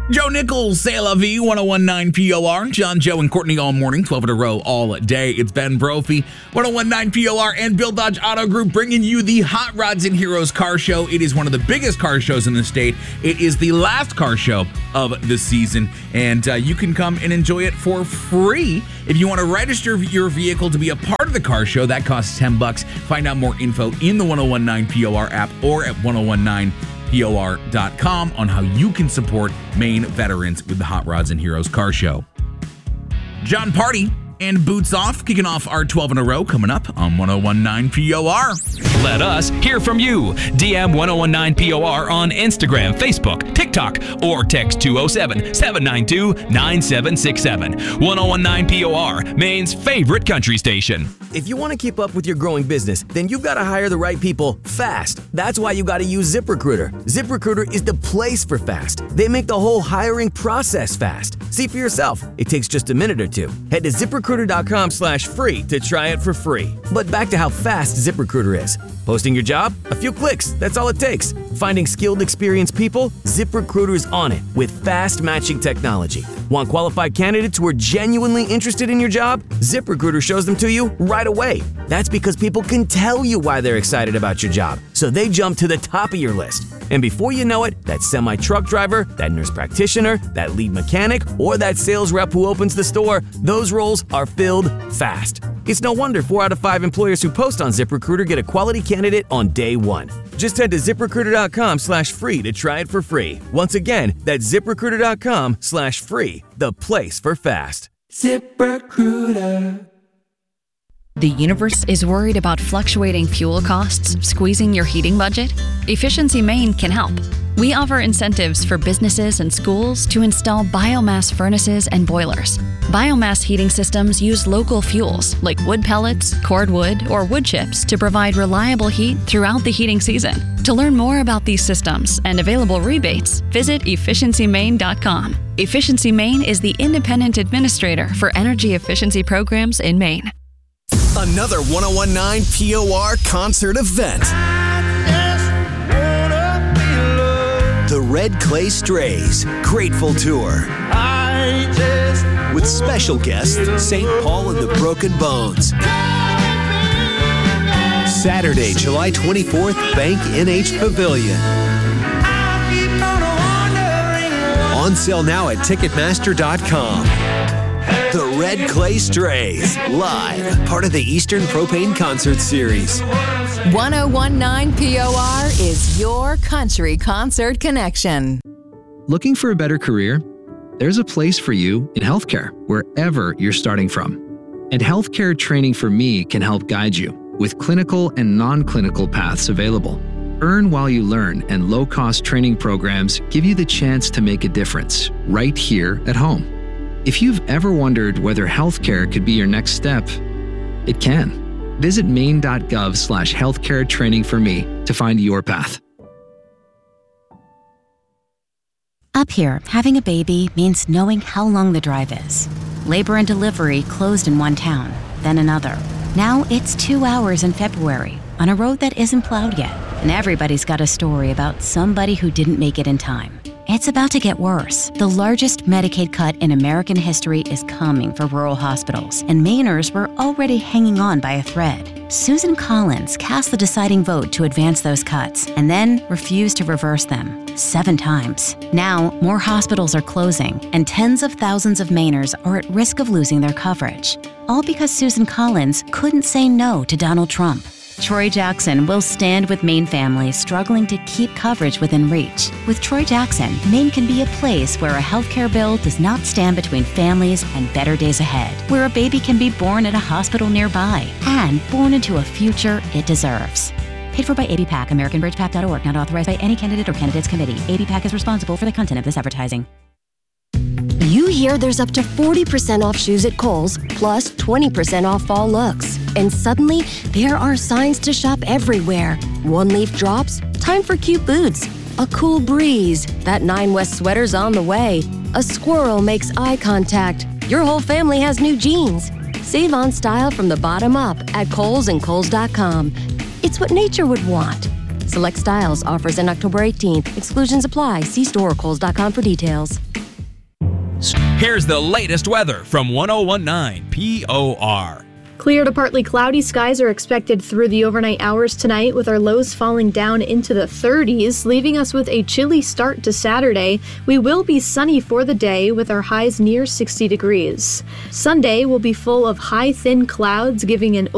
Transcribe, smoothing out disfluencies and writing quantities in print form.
Joe Nichols, C'est La Vie, 1019 POR. John, Joe, and Courtney all morning, 12 in a row all day. It's Ben Brophy, 1019 POR, and Bill Dodge Auto Group bringing you the Hot Rods and Heroes car show. It is one of the biggest car shows in the state. It is the last car show of the season, and you can come and enjoy it for free. If you want to register your vehicle to be a part of the car show, that costs $10. Find out more info in the 1019 POR app or at 1019POR.com on how you can support Maine veterans with the Hot Rods and Heroes car show. John Party and Boots Off kicking off our 12 in a row coming up on 1019 POR. Let us hear from you. DM 1019 POR on Instagram, Facebook, TikTok, or text 207-792-9767. 1019 POR, Maine's favorite country station. If you want to keep up with your growing business, then you've got to hire the right people fast. That's why you got to use ZipRecruiter. ZipRecruiter is the place for fast. They make the whole hiring process fast. See for yourself. It takes just a minute or two. Head to ZipRecruiter.com/free to try it for free. But back to how fast ZipRecruiter is. Posting your job? A few clicks. That's all it takes. Finding skilled, experienced people? ZipRecruiter is on it with fast matching technology. Want qualified candidates who are genuinely interested in your job? ZipRecruiter shows them to you right away. That's because people can tell you why they're excited about your job, so they jump to the top of your list. And before you know it, that semi-truck driver, that nurse practitioner, that lead mechanic, or that sales rep who opens the store, those roles are filled fast. It's no wonder 4 out of 5 employers who post on ZipRecruiter get a quality candidate on day one. Just head to ZipRecruiter.com/free to try it for free. Once again, that's ZipRecruiter.com/free, the place for fast. ZipRecruiter. The universe is worried about fluctuating fuel costs, squeezing your heating budget? Efficiency Maine can help. We offer incentives for businesses and schools to install biomass furnaces and boilers. Biomass heating systems use local fuels like wood pellets, cordwood, or wood chips to provide reliable heat throughout the heating season. To learn more about these systems and available rebates, visit efficiencymaine.com. Efficiency Maine is the independent administrator for energy efficiency programs in Maine. Another 1019 POR concert event. The Red Clay Strays Grateful Tour. With special guests, St. Paul and the Broken Bones. Saturday, July 24th, Bank NH Pavilion. On sale now at Ticketmaster.com. The Red Clay Strays, live, part of the Eastern Propane Concert Series. 1019 POR is your country concert connection. Looking for a better career? There's a place for you in healthcare, wherever you're starting from. And Healthcare Training for Me can help guide you with clinical and non-clinical paths available. Earn while you learn, and low-cost training programs give you the chance to make a difference right here at home. If you've ever wondered whether healthcare could be your next step, it can. Visit maine.gov/healthcare training for me to find your path. Up here, having a baby means knowing how long the drive is. Labor and delivery closed in one town, then another. Now it's 2 hours in February on a road that isn't plowed yet. And everybody's got a story about somebody who didn't make it in time. It's about to get worse. The largest Medicaid cut in American history is coming for rural hospitals, and Mainers were already hanging on by a thread. Susan Collins cast the deciding vote to advance those cuts, and then refused to reverse them 7 times. Now, more hospitals are closing, and tens of thousands of Mainers are at risk of losing their coverage. All because Susan Collins couldn't say no to Donald Trump. Troy Jackson will stand with Maine families struggling to keep coverage within reach. With Troy Jackson, Maine can be a place where a healthcare bill does not stand between families and better days ahead, where a baby can be born at a hospital nearby and born into a future it deserves. Paid for by ABPAC, AmericanBridgePAC.org, not authorized by any candidate or candidates committee. ABPAC is responsible for the content of this advertising. You hear there's up to 40% off shoes at Kohl's, plus 20% off fall looks. And suddenly, there are signs to shop everywhere. One leaf drops, time for cute boots. A cool breeze, that 9 West sweater's on the way. A squirrel makes eye contact. Your whole family has new jeans. Save on style from the bottom up at Kohl's and Kohl's.com. It's what nature would want. Select styles. Offers end October 18th. Exclusions apply. See store or Kohl's.com for details. Here's the latest weather from 1019 POR. Clear to partly cloudy skies are expected through the overnight hours tonight, with our lows falling down into the 30s, leaving us with a chilly start to Saturday. We will be sunny for the day, with our highs near 60 degrees. Sunday will be full of high, thin clouds, giving an